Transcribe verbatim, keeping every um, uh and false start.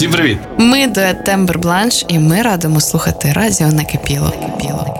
Всім привіт! Ми дует Тембр Бланш, і ми радимо слухати радіо Накипіло. Накипіло.